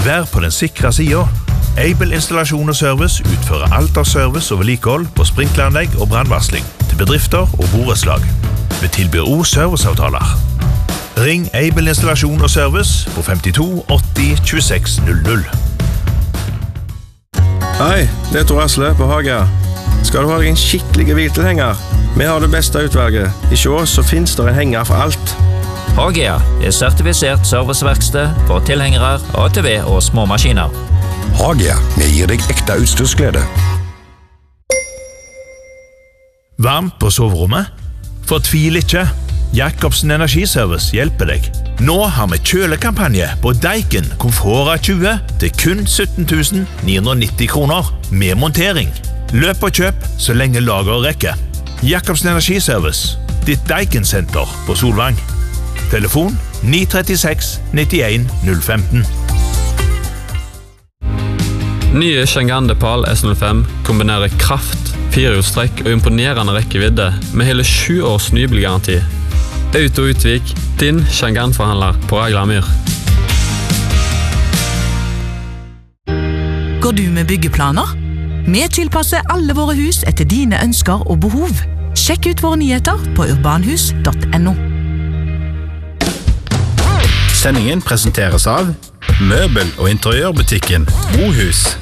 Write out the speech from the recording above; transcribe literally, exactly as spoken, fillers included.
Vær på den sikre siden. Aibel installasjon og service utfører alt av service og vedlikehold på sprinkleranlegg og brandvarsling til bedrifter og borettslag. Vi tilbyr også serviceavtaler. Ring Aibel installasjon og service på femtito åtti tjueseks null null. Hei, det er Tor Asle på Hagia. Skal du ha deg en skikkelig hviltilhenger? Vi har det beste utvalget. I sjå så finnes det en henger for alt. Hagia er sertifisert serviceverksted for tilhengere, A T V og små maskiner. Hagia, vi gir deg ekte utstyrsglede. Varmt på soverommet? Fortvil ikke. Jacobsen Energiservice hjelper deg. Nå har vi kjølekampanje på Daikin Komfora tjue til kun sytten tusen ni hundre nitti kroner med montering. Løp og kjøp så lenge lager rekker. Jacobsen Energiservice, ditt Daikin-senter på Solvang. Telefon ni tre seks nittien null femten. Nye Changande Pal S null fem kombinerer kraft, firehjulstrekk og imponerende rekkevidde med hele sju års nybilgaranti. Auto Utvik, din Changande-forhandler på Raglamyr. Går du med byggeplaner? Vi tilpasser alle våre hus etter dine ønsker og behov. Sjekk ut våre nyheter på urbanhus punktum no. Sendingen presenteres av Møbel- og interiørbutikken Bohus.